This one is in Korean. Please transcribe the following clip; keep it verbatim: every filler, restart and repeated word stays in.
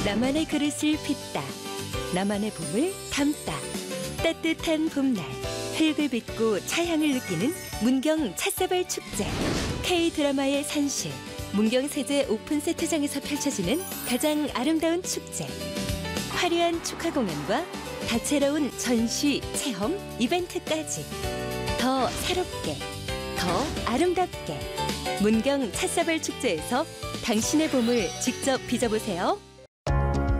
나만의 그릇을 빚다. 나만의 봄을 담다. 따뜻한 봄날 흙을 빚고 차향을 느끼는 문경 찻사발 축제. K드라마의 산실 문경세제 오픈 세트장에서 펼쳐지는 가장 아름다운 축제. 화려한 축하 공연과 다채로운 전시, 체험, 이벤트까지 더 새롭게, 더 아름답게 문경 찻사발 축제에서 당신의 봄을 직접 빚어보세요.